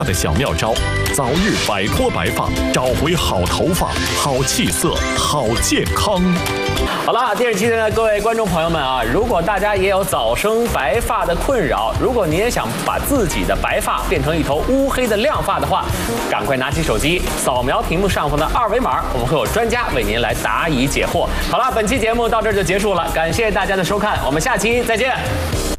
的小妙招，早日摆脱白发，找回好头发、好气色、好健康。 好了，电视机的各位观众朋友们啊，如果大家也有早生白发的困扰，如果你也想把自己的白发变成一头乌黑的亮发的话，赶快拿起手机扫描屏幕上方的2维码，我们会有专家为您来答疑解惑。好了，本期节目到这儿就结束了，感谢大家的收看，我们下期再见。